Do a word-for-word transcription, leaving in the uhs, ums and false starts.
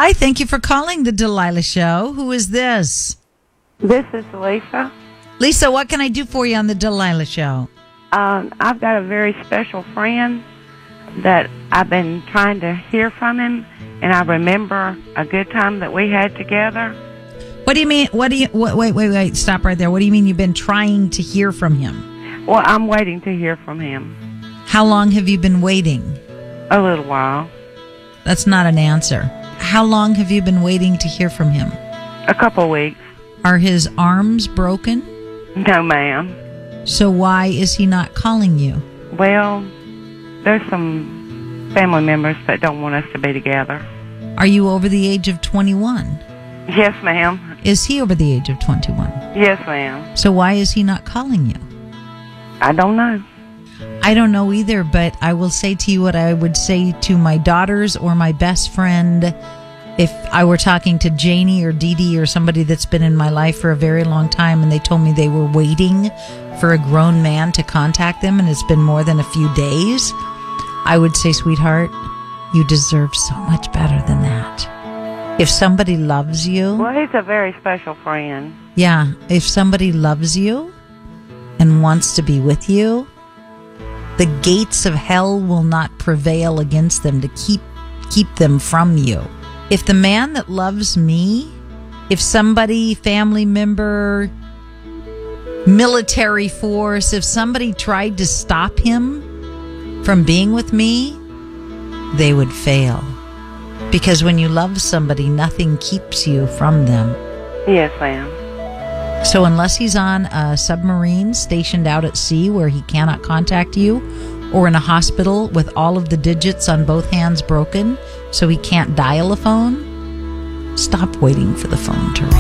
Hi, thank you for calling the Delilah Show. Who is this? This is Lisa. Lisa, what can I do for you on the Delilah Show? Um, I've got a very special friend that I've been trying to hear from him, and I remember a good time that we had together. What do you mean? What do you? Wait, wait, wait, wait. Stop right there. What do you mean you've been trying to hear from him? Well, I'm waiting to hear from him. How long have you been waiting? A little while. That's not an answer. How long have you been waiting to hear from him? A couple weeks. Are his arms broken? No, ma'am. So why is he not calling you? Well, there's some family members that don't want us to be together. Are you over the age of twenty-one? Yes, ma'am. Is he over the age of twenty-one? Yes, ma'am. So why is he not calling you? I don't know. I don't know either, but I will say to you what I would say to my daughters or my best friend if I were talking to Janie or Dee Dee or somebody that's been in my life for a very long time and they told me they were waiting for a grown man to contact them and it's been more than a few days. I would say, sweetheart, you deserve so much better than that. If somebody loves you... Well, he's a very special friend. Yeah, if somebody loves you and wants to be with you, the gates of hell will not prevail against them to keep keep them from you. If the man that loves me, if somebody, family member, military force, if somebody tried to stop him from being with me, they would fail. Because when you love somebody, nothing keeps you from them. Yes, ma'am. So unless he's on a submarine stationed out at sea where he cannot contact you, or in a hospital with all of the digits on both hands broken so he can't dial a phone, stop waiting for the phone to ring.